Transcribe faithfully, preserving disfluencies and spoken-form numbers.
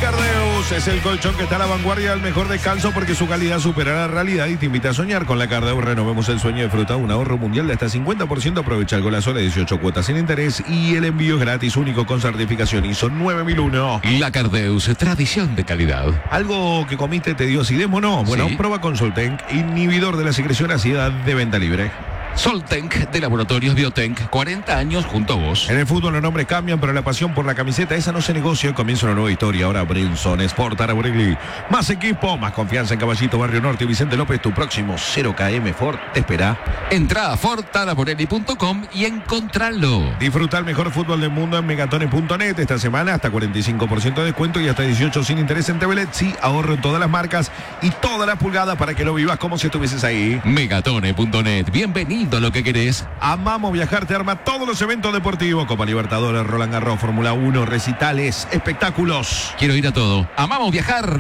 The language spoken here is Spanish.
Cardeus es el colchón que está a la vanguardia del mejor descanso porque su calidad supera la realidad y te invita a soñar. Con la Cardeus renovemos el sueño de disfrutar un ahorro mundial de hasta cincuenta por ciento. Aprovecha el golazo de dieciocho cuotas sin interés y el envío es gratis, único con certificación I S O nueve mil uno. La Cardeus, tradición de calidad. ¿Algo que comiste te dio acidez o no? Bueno, Sí. prueba con Soltenc, inhibidor de la secreción ácida, de venta libre. Soltenc de Laboratorios Biotenc, cuarenta años junto a vos. En el fútbol los nombres cambian, pero la pasión por la camiseta, esa no se negocia. Comienza una nueva historia. Ahora Brinson Sport Araborelli. Más equipo, más confianza en Caballito, Barrio Norte. Vicente López, tu próximo cero K M Ford te espera. Entra a ford araborelli punto com y encontralo. Disfruta el mejor fútbol del mundo en megatones punto net. Esta semana hasta cuarenta y cinco por ciento de descuento y hasta dieciocho sin interés en T V L E D. Sí, ahorro en todas las marcas y todas las pulgadas para que lo vivas como si estuvieses ahí. megatone punto net, bienvenido a lo que querés. Amamos Viajar te arma todos los eventos deportivos. Copa Libertadores, Roland Garros, Fórmula uno, recitales, espectáculos. Quiero ir a todo. Amamos viajar.